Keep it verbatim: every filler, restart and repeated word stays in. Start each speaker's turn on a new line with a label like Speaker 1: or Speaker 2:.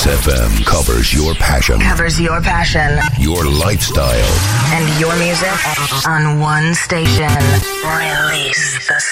Speaker 1: Mix F M covers your passion.
Speaker 2: Covers your passion.
Speaker 1: Your lifestyle.
Speaker 2: And your music on one station. Release the